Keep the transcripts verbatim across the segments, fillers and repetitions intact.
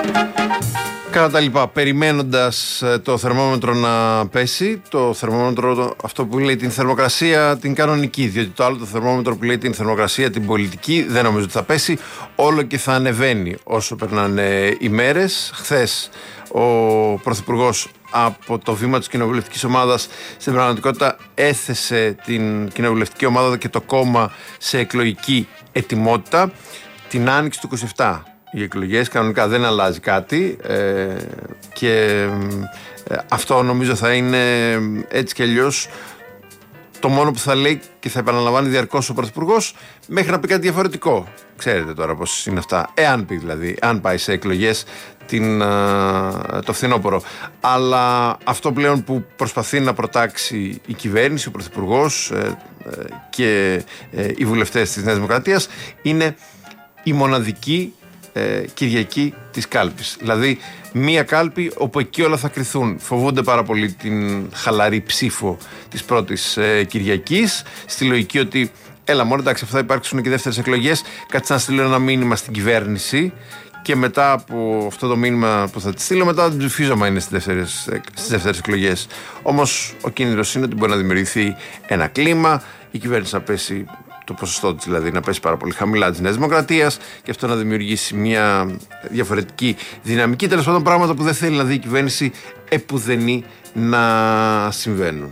Κατά τα λοιπά, περιμένοντας το θερμόμετρο να πέσει, το θερμόμετρο αυτό που λέει την θερμοκρασία την κανονική, διότι το άλλο το θερμόμετρο που λέει την θερμοκρασία την πολιτική δεν νομίζω ότι θα πέσει, όλο και θα ανεβαίνει όσο περνάνε οι μέρες. Χθες ο Πρωθυπουργός από το βήμα της κοινοβουλευτικής ομάδας στην πραγματικότητα έθεσε την κοινοβουλευτική ομάδα και το κόμμα σε εκλογική ετοιμότητα την άνοιξη του είκοσι επτά. Οι εκλογές κανονικά δεν αλλάζει κάτι ε, και ε, αυτό νομίζω θα είναι έτσι κι αλλιώς το μόνο που θα λέει και θα επαναλαμβάνει διαρκώς ο Πρωθυπουργός μέχρι να πει κάτι διαφορετικό. Ξέρετε τώρα πώς είναι αυτά. Εάν πει δηλαδή, αν πάει σε εκλογές την, το φθινόπωρο. Αλλά αυτό πλέον που προσπαθεί να προτάξει η κυβέρνηση, ο Πρωθυπουργός ε, ε, και ε, οι βουλευτές της Νέας Δημοκρατίας είναι η μοναδική ε, Κυριακή της κάλπης. Δηλαδή μία κάλπη όπου εκεί όλα θα κριθούν. Φοβούνται πάρα πολύ την χαλαρή ψήφο της πρώτης ε, Κυριακής, στη λογική ότι έλα μόνο εντάξει, αυτά θα υπάρξουν και δεύτερες εκλογές, κάτσε να στείλω ένα μήνυμα στην κυβέρνηση και μετά από αυτό το μήνυμα που θα τη στείλω, μετά την ψηφίζω άμα είναι στις δεύτερες, στις δεύτερες εκλογές. Όμως ο κίνδυνος είναι ότι μπορεί να δημιουργηθεί ένα κλίμα, η κυβέρνηση να πέσει, το ποσοστό της δηλαδή, να πέσει πάρα πολύ χαμηλά της Νέας Δημοκρατίας και αυτό να δημιουργήσει μια διαφορετική δυναμική. Τέλος πάντων, πράγματα που δεν θέλει να δει η κυβέρνηση επουδενή να συμβαίνουν.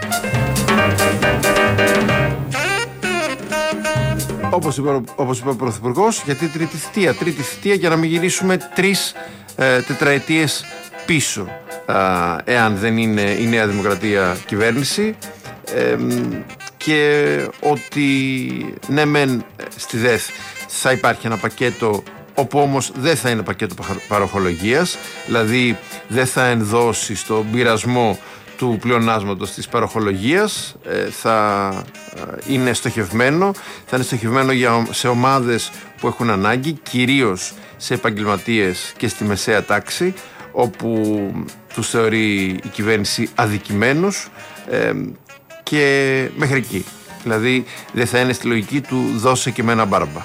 Όπως είπε, όπως είπε ο Πρωθυπουργός, γιατί τρίτη θητεία, τρίτη θητεία για να μην γυρίσουμε τρεις ε, τετραετίες πίσω, ε, εάν δεν είναι η Νέα Δημοκρατία κυβέρνηση, ε, και ότι ναι μεν στη ΔΕΘ θα υπάρχει ένα πακέτο όπου όμως δεν θα είναι πακέτο παροχολογίας, δηλαδή δεν θα ενδώσει στον πειρασμό του πλεονάσματος της παροχολογίας, ε, θα είναι στοχευμένο, θα είναι στοχευμένο για, σε ομάδες που έχουν ανάγκη, κυρίως σε επαγγελματίες και στη μεσαία τάξη, όπου τους θεωρεί η κυβέρνηση αδικημένους, ε, και μέχρι εκεί. Δηλαδή δεν θα είναι στη λογική του δώσε και με ένα μπάρμπα.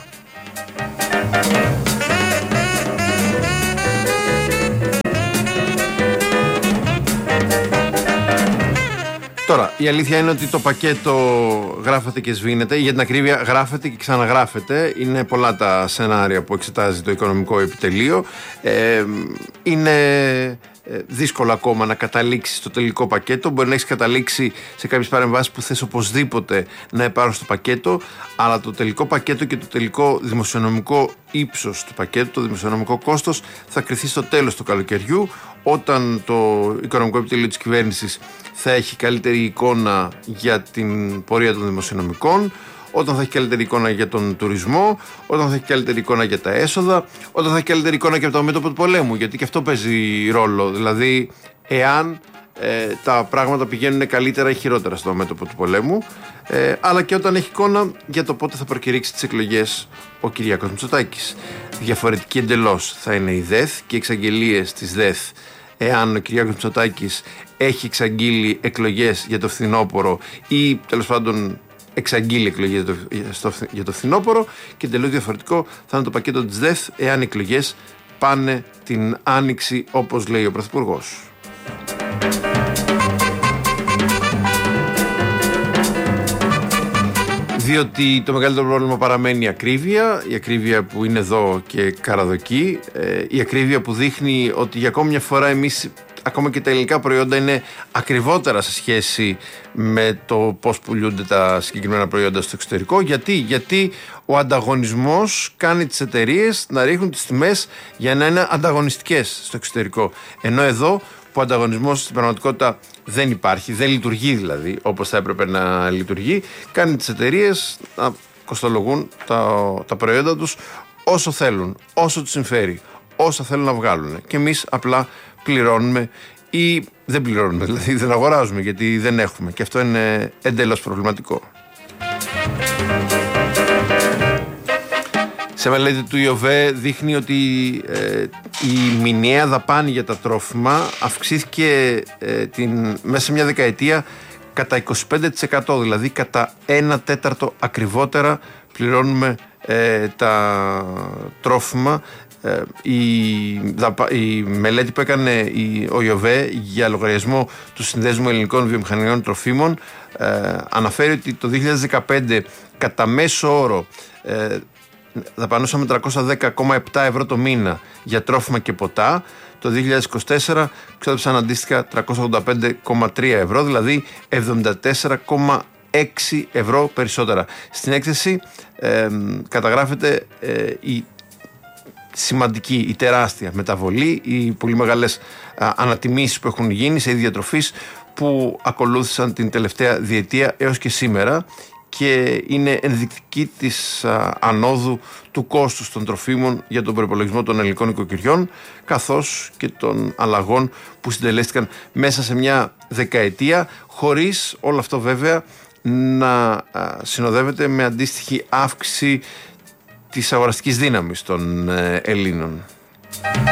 Τώρα, η αλήθεια είναι ότι το πακέτο γράφεται και σβήνεται, για την ακρίβεια γράφεται και ξαναγράφεται. Είναι πολλά τα σενάρια που εξετάζει το οικονομικό επιτελείο. Ε, είναι δύσκολο ακόμα να καταλήξει στο τελικό πακέτο. Μπορεί να έχει καταλήξει σε κάποιες παρεμβάσεις που θες οπωσδήποτε να υπάρχουν στο πακέτο, αλλά το τελικό πακέτο και το τελικό δημοσιονομικό ύψος του πακέτου, το δημοσιονομικό κόστος, θα κριθεί στο τέλος του καλοκαιριού, όταν το οικονομικό επιτελείο της κυβέρνησης θα έχει καλύτερη εικόνα για την πορεία των δημοσιονομικών, όταν θα έχει καλύτερη εικόνα για τον τουρισμό, όταν θα έχει καλύτερη εικόνα για τα έσοδα, όταν θα έχει καλύτερη εικόνα και από το μέτωπο του πολέμου, γιατί και αυτό παίζει ρόλο. Δηλαδή, εάν ε, τα πράγματα πηγαίνουν καλύτερα ή χειρότερα στο μέτωπο του πολέμου, ε, αλλά και όταν έχει εικόνα για το πότε θα προκηρύξει τις εκλογές ο Κυριάκος Μητσοτάκης. Διαφορετική εντελώς θα είναι η ΔΕΘ και οι εξαγγελίες της ΔΕΘ, εάν ο Κυριάκος Μητσοτάκης έχει εξαγγείλει εκλογές για το φθινόπωρο ή τέλος πάντων εξαγγείλει εκλογές για το φθινόπωρο, και τελείως διαφορετικό θα είναι το πακέτο της ΔΕΘ εάν οι εκλογές πάνε την άνοιξη όπως λέει ο Πρωθυπουργός. Διότι το μεγαλύτερο πρόβλημα παραμένει η ακρίβεια, η ακρίβεια που είναι εδώ και καραδοκεί, η ακρίβεια που δείχνει ότι για ακόμη μια φορά εμείς, ακόμα και τα ελληνικά προϊόντα, είναι ακριβότερα σε σχέση με το πώς πουλούνται τα συγκεκριμένα προϊόντα στο εξωτερικό. Γιατί, Γιατί ο ανταγωνισμός κάνει τις εταιρείες να ρίχνουν τις τιμές για να είναι ανταγωνιστικές στο εξωτερικό. Ενώ εδώ που ο ανταγωνισμός στην πραγματικότητα δεν υπάρχει, δεν λειτουργεί δηλαδή όπως θα έπρεπε να λειτουργεί, κάνει τις εταιρείες να κοστολογούν τα, τα προϊόντα τους όσο θέλουν, όσο τους συμφέρει, όσα θέλουν να βγάλουν. Και εμείς απλά πληρώνουμε ή δεν πληρώνουμε, δηλαδή δεν αγοράζουμε γιατί δεν έχουμε, και αυτό είναι εντελώς προβληματικό. Σε μελέτη του ΙΟΒΕ δείχνει ότι ε, η μηνιαία δαπάνη για τα τρόφιμα αυξήθηκε ε, την, μέσα σε μια δεκαετία κατά είκοσι πέντε τοις εκατό, δηλαδή κατά ένα τέταρτο ακριβότερα πληρώνουμε ε, τα τρόφιμα Η, η μελέτη που έκανε η, ο ΙΟΒΕ για λογαριασμό του Συνδέσμου Ελληνικών Βιομηχανιών Τροφίμων ε, αναφέρει ότι το δύο χιλιάδες δεκαπέντε κατά μέσο όρο ε, δαπανούσαμε τριακόσια δέκα κόμμα επτά ευρώ το μήνα για τρόφιμα και ποτά. Το δύο χιλιάδες είκοσι τέσσερα ξόδεψαν αντίστοιχα τριακόσια ογδόντα πέντε κόμμα τρία ευρώ, δηλαδή εβδομήντα τέσσερα κόμμα έξι ευρώ περισσότερα. Στην έκθεση ε, καταγράφεται ε, η σημαντική, η τεράστια μεταβολή, οι πολύ μεγάλες α, ανατιμήσεις που έχουν γίνει σε είδη διατροφής που ακολούθησαν την τελευταία διετία έως και σήμερα και είναι ενδεικτική της α, ανόδου του κόστους των τροφίμων για τον προϋπολογισμό των ελληνικών οικοκυριών, καθώς και των αλλαγών που συντελέστηκαν μέσα σε μια δεκαετία, χωρίς όλο αυτό βέβαια να α, συνοδεύεται με αντίστοιχη αύξηση της αγοραστικής δύναμης των ε, Ελλήνων.